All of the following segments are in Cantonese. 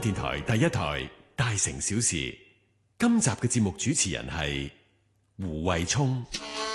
電台第一台大城小事，今集嘅節目主持人係胡慧聰。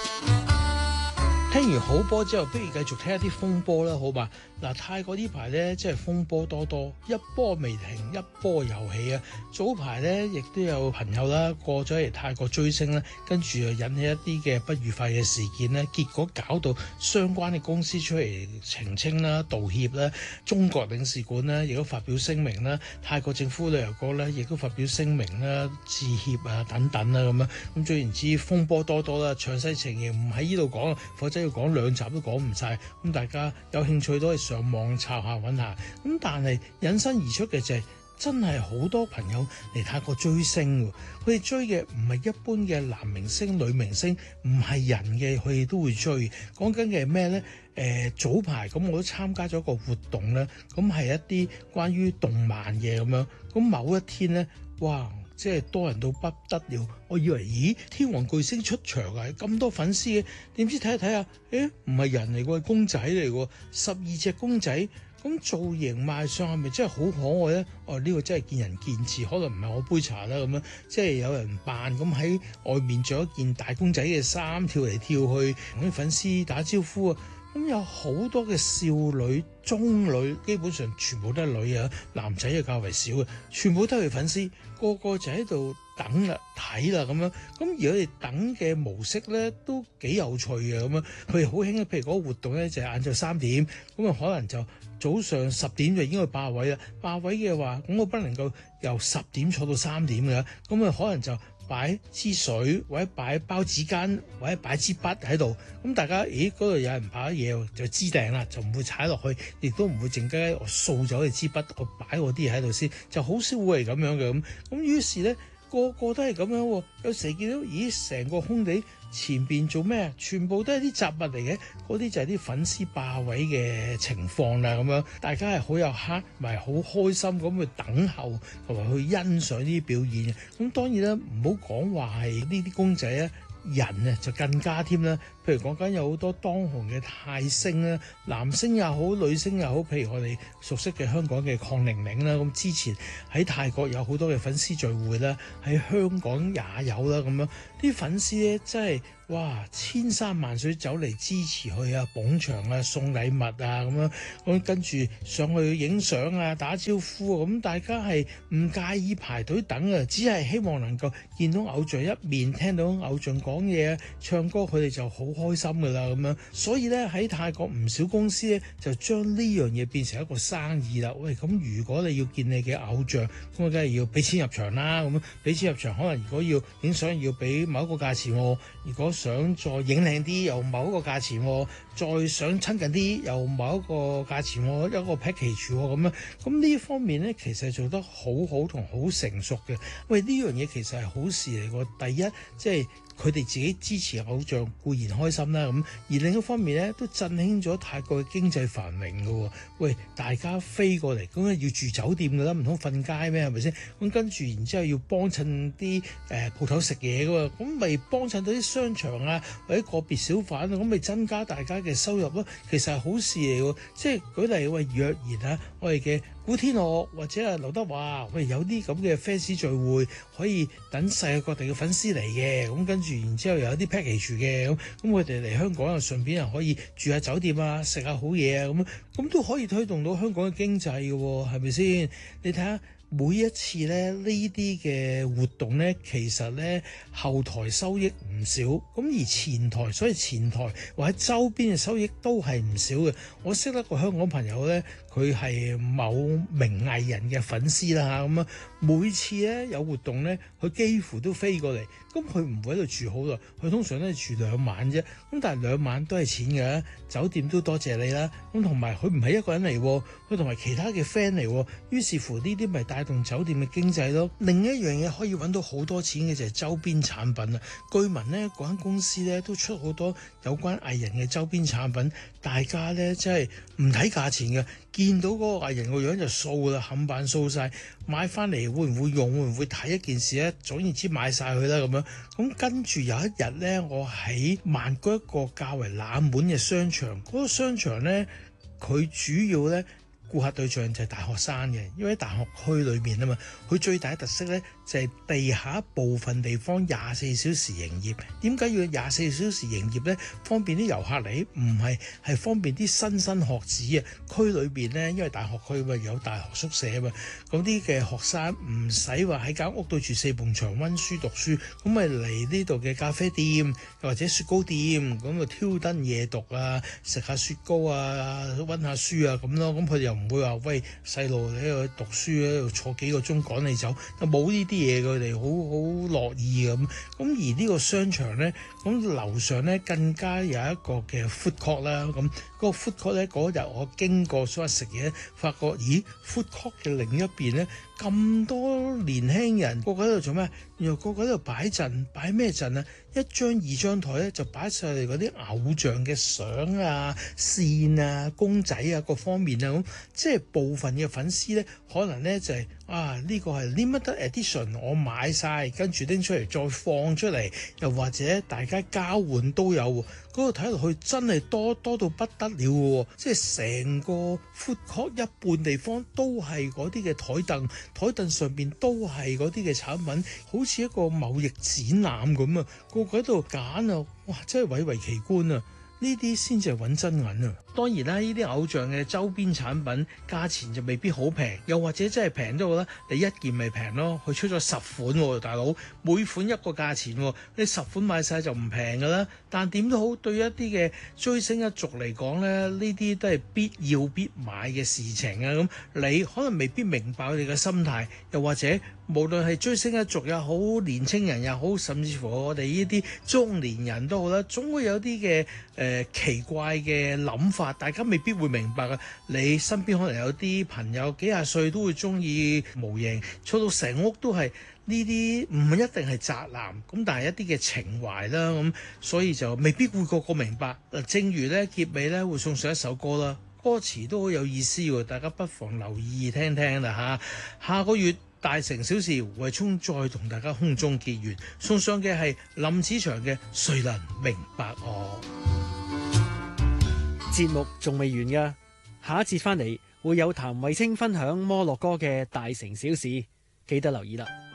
聽完好波之後，不如繼續睇下啲風波啦，好嘛？嗱，泰國呢排呢，即係風波多多，一波未停，一波又起啊！早排呢，亦都有朋友啦過咗嚟泰國追星啦，跟住又引起一啲嘅不愉快嘅事件呢，結果搞到相關嘅公司出嚟澄清啦、道歉啦，中國領事館呢亦都發表聲明啦，泰國政府旅遊局呢亦都發表聲明啦、致歉啊等等啦咁樣。咁總言之，風波多多啦，詳細情形唔喺呢度講，否則要講2集都講唔晒。咁大家有興趣都可以上網查下揾下。咁但係引申而出嘅就係真係好多朋友嚟泰國追星，佢哋追嘅唔係一般嘅男明星、女明星，唔係人嘅，佢哋都會追。講緊嘅係咩呢？早排咁我都參加咗個活動咧，咁係一啲關於動漫嘅咁樣。咁某一天呢，哇！即係多人到不得了，我以為咦天王巨星出場啊，咁多粉絲嘅，點知睇下睇下，唔係人嚟喎，係公仔嚟喎，12隻公仔，咁造型賣相係咪真係好可愛咧？呢個真係見仁見智，可能唔係我杯茶啦咁樣，即係有人扮咁喺外面着一件大公仔嘅衫跳嚟跳去，同啲粉絲打招呼啊！咁有好多嘅少女、中女，基本上全部都係女啊，男仔就較為少嘅，全部都係粉絲，個個就喺度等啦、睇啦咁樣。咁而佢哋等嘅模式咧都幾有趣嘅咁樣。佢哋好興，譬如嗰個活動咧就係晏晝3點，咁啊可能就早上10點就已經去霸位啦。霸位嘅話，咁我不能夠由10點坐到3點嘅，咁啊可能就擺支水，或者擺包紙巾，或者擺支筆喺度。咁大家，嗰度有人擺嘢就知定啦，就唔會踩落去，亦都唔會靜雞我掃走你支筆，我擺我啲嘢喺度先，就好少會係咁樣嘅咁。咁於是咧，個個都係咁樣喎。有時見到，成個空地前邊做咩？全部都係啲雜物嚟嘅，嗰啲就係啲粉絲霸位嘅情況啦。咁樣大家係好有黑，咪好開心咁去等候同埋去欣賞呢啲表演嘅。咁當然啦，唔好講話係呢啲公仔啊，人啊就更加添啦。譬如講緊有好多當紅嘅泰星啦，男星又好，女星又好，譬如我哋熟悉嘅香港嘅鄺玲玲啦，咁之前喺泰國有好多嘅粉絲聚會啦，喺香港也有啦，咁樣啲粉絲咧真係哇千山萬水走嚟支持佢啊，捧場啊，送禮物啊咁樣，咁跟住上去影相啊，打招呼啊，咁大家係唔介意排隊等啊，只係希望能夠見到偶像一面，聽到偶像講嘢啊，唱歌，佢哋就好開心噶啦咁樣。所以咧喺泰國唔少公司咧就將呢樣嘢變成一個生意啦。喂，咁如果你要見你嘅偶像，咁啊梗係要俾錢入場啦。咁俾錢入場，可能如果要影相要俾某一個價錢，如果想再影靚啲又某一個價錢，再想親近啲又某一個價錢，一個 package 咁樣。咁呢方面咧其實做得好好同好成熟嘅。喂，呢樣嘢其實係好事嚟喎。第一，即係佢哋自己支持偶像固然開心啦，咁而另一方面咧都振興咗泰國嘅經濟繁榮嘅喎。喂，大家飛過嚟，咁要住酒店㗎啦，唔通瞓街咩？係咪先？咁跟住然之後要幫襯啲鋪頭食嘢㗎喎，咁咪幫襯到啲商場啊，或者個別小販啊，咁咪增加大家嘅收入咯。其實係好事嚟喎。即係舉例，喂，若然啊，我哋嘅古天樂或者係劉德華，喂，有啲咁嘅 fans 聚會，可以等世界各地嘅粉絲嚟嘅，咁跟住然之後又有啲 package 嘅，咁佢哋嚟香港又順便又可以住下酒店啊，食下好嘢啊，咁都可以推動到香港嘅經濟嘅喎，係咪先？你睇下。每一次咧呢啲嘅活動咧，其實咧後台收益唔少，咁而前台，所以前台或者周邊嘅收益都係唔少嘅。我識得個香港朋友咧，佢係某名藝人嘅粉絲啦嚇，咁啊每次咧有活動咧，佢幾乎都飛過嚟。咁佢唔會喺度住好耐，佢通常都係住2晚啫。咁但係2晚都係錢嘅，酒店都多謝你啦。咁同埋佢唔係一個人嚟，佢同埋其他嘅 friend 嚟，於是乎呢啲咪帶動酒店嘅經濟咯。另一樣嘢可以揾到好多錢嘅就係周邊產品啦。據聞咧嗰間公司咧都出好多有關藝人嘅周邊產品，大家咧真係唔睇價錢嘅，見到嗰個藝人個樣就掃啦，冚唪唥掃晒，買翻嚟會唔會用，會唔會睇一件事咧？總言之買晒佢啦咁樣。咁跟住有一日咧，我喺曼谷一個較為冷門嘅商場，嗰個商場咧佢主要咧顧客對象就係大學生嘅，因為喺大學區裏面啊嘛，佢最大嘅特色咧就係地下部分地方24小時營業。點解要24小時營業咧？方便啲遊客嚟，唔係方便啲新生學子啊。區裏邊咧，因為大學區嘛有大學宿舍啊嘛，咁啲嘅學生唔使話喺間屋對住4埲牆溫書讀書，咁咪嚟呢度嘅咖啡店或者雪糕店，咁啊挑燈夜讀啊，食下雪糕啊，溫下書啊咁咯。咁佢哋又唔會話喂，細路你喺度讀書喺度坐幾個鐘趕你走，冇呢啲嘢，佢哋好樂意咁。咁而呢個商場咧，咁樓上咧更加有一個嘅 food court 啦。咁個 food court 咧，嗰日我經過所謂食嘢，發覺咦 food court 嘅另一邊咧咁多年輕人，個個喺度做咩？原來個個喺度擺陣，擺咩陣啊？一張2張台咧就擺晒嚟嗰啲偶像嘅相啊、線啊、公仔啊各方面啊咁，即係部分嘅粉絲咧，可能咧就係呢個係 limited edition， 我買晒跟住拎出嚟再放出嚟，又或者大家交換都有喎。嗰度睇落去真係多到不得了喎，即係成個 food court 一半地方都係嗰啲嘅台凳上邊都係嗰啲嘅產品，好似一個貿易展覽咁啊！個個喺度揀啊，哇！真係蔚為奇觀啊！呢啲先至係揾真銀啊！當然啦，呢啲偶像嘅周邊產品價錢就未必好平，又或者真係平都好啦，你一件咪平咯。佢出咗10款喎，大佬每款一個價錢喎，你10款買晒就唔平噶啦。但點都好，對一啲嘅追星一族嚟講咧，呢啲都係必要必買嘅事情啊！咁你可能未必明白佢哋嘅心態，又或者無論係追星一族又好，年青人又好，甚至乎我哋呢啲中年人都好啦，總會有啲嘅奇怪嘅諗法，大家未必會明白嘅。你身邊可能有啲朋友幾廿歲都會中意模型，儲到成屋都係呢啲，唔一定係宅男，咁但係一啲嘅情懷啦，咁所以就未必會個個明白。正如咧結尾咧會送上一首歌啦，歌詞都好有意思喎，大家不妨留意聽聽啦嚇。下個月大城小事，胡慧聰再同大家空中結緣，送上嘅係林子祥嘅《誰能明白我》。 節目仲未完㗎，下一節翻嚟會有譚慧清分享摩洛哥嘅大城小事，記得留意啦。